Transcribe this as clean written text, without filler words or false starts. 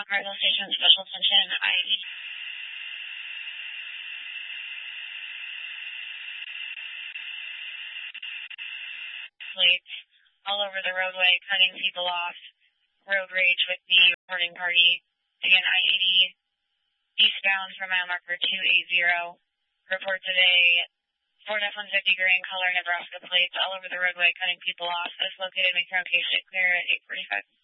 Concord Station, special attention, plates all over the roadway, cutting people off, road rage with the reporting party. Again, I-80 eastbound from mile marker 280. Report today, Ford F-150 gray in color, Nebraska plates all over the roadway, cutting people off. This located McCrown Case clear at 8:45.